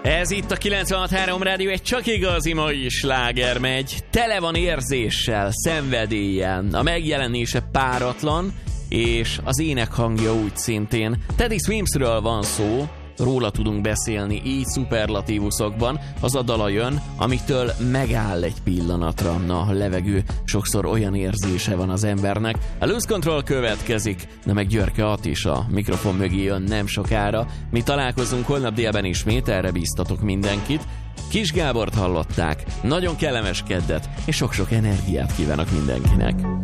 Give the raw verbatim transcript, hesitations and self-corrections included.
Ez itt a kilencvenhat három Rádió, egy csak igazi mai sláger megy. Tele van érzéssel, szenvedéllyel. A megjelenése páratlan, és az énekhangja úgy szintén. Teddy Swimsről van szó, róla tudunk beszélni így szuperlatívuszokban. Az a dala jön, amitől megáll egy pillanatra. Na, a levegő, sokszor olyan érzése van az embernek. A Lose Control következik, de meg Györke Attis a mikrofon mögé jön nem sokára. Mi találkozunk holnap délben ismét, erre bíztatok mindenkit. Kis Gábort hallották, nagyon kellemes keddet, és sok-sok energiát kívánok mindenkinek.